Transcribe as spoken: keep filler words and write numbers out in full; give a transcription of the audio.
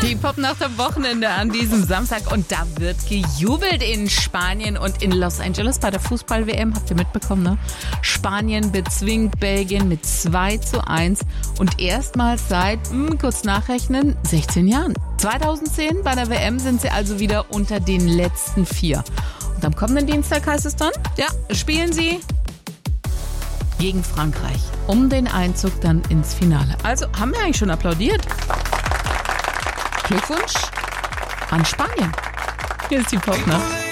Die Popnacht am Wochenende an diesem Samstag und da wird gejubelt in Spanien und in Los Angeles bei der Fußball-W M. Habt ihr mitbekommen, ne? Spanien bezwingt Belgien mit zwei zu eins und erstmals seit, mh, kurz nachrechnen, sechzehn Jahren. zweitausendzehn bei der W M sind sie also wieder unter den letzten vier. Und am kommenden Dienstag heißt es dann, ja, spielen sie gegen Frankreich um den Einzug dann ins Finale. Also haben wir eigentlich schon applaudiert. Glückwunsch an Spanien. Hier ist die Popnacht.